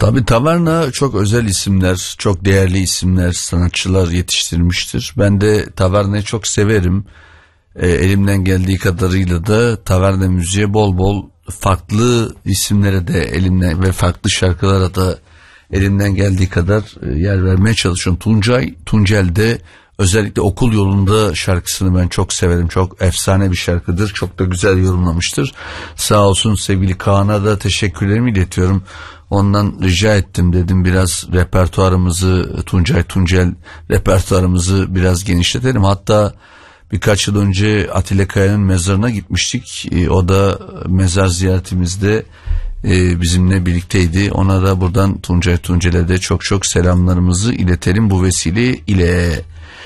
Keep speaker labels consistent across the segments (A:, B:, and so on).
A: Tabii taverna çok özel isimler, çok değerli isimler, sanatçılar yetiştirmiştir. Ben de tavernayı çok severim. Elimden geldiği kadarıyla da taverna müziğe bol bol farklı isimlere de elimden ve farklı şarkılara da elimden geldiği kadar yer vermeye çalışıyorum. Tuncel de özellikle Okul Yolunda şarkısını ben çok severim. Çok efsane bir şarkıdır. Çok da güzel yorumlamıştır. Sağ olsun sevgili Kaan'a da teşekkürlerimi iletiyorum. Ondan rica ettim, dedim biraz repertuarımızı Tuncel repertuarımızı biraz genişletelim. Hatta birkaç yıl önce Atilla Kaya'nın mezarına gitmiştik. O da mezar ziyaretimizde bizimle birlikteydi. Ona da buradan Tuncel'e de çok çok selamlarımızı iletelim bu vesile ile.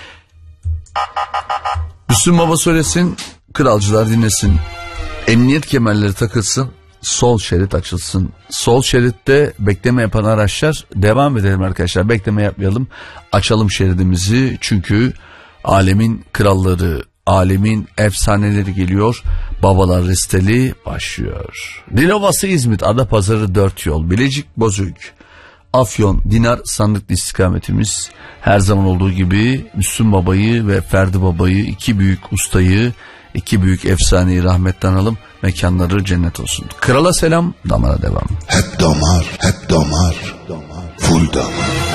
A: Müslüm Baba söylesin, kralcılar dinlesin. Emniyet kemerleri takılsın, sol şerit açılsın. Sol şeritte bekleme yapan araçlar, devam edelim arkadaşlar, bekleme yapmayalım. Açalım şeridimizi, çünkü alemin kralları, alemin efsaneleri geliyor. Babalar Resteli başlıyor. Dilovası İzmit, Adapazarı 4 yol, Bilecik Bozüyük, Afyon, Dinar sandıklı istikametimiz. Her zaman olduğu gibi Müslüm Baba'yı ve Ferdi Baba'yı, iki büyük ustayı, iki büyük efsaneyi rahmetten analım. Mekanları cennet olsun. Krala selam, damara devam.
B: Hep damar, hep damar, full damar.